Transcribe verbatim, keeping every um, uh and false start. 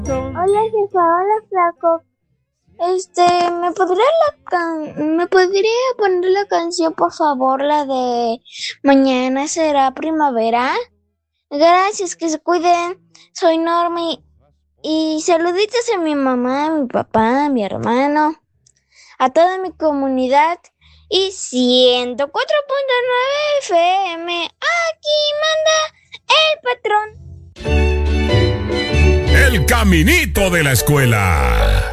Hola, jefa, hola, flaco. Este, ¿me podría la can- ¿me podría poner la canción, por favor, la de Mañana será primavera? Gracias, que se cuiden. Soy Norma y, y saluditos a mi mamá, a mi papá, a mi hermano, a toda mi comunidad y ciento cuatro punto nueve F M. Aquí manda el patrón. El caminito de la escuela.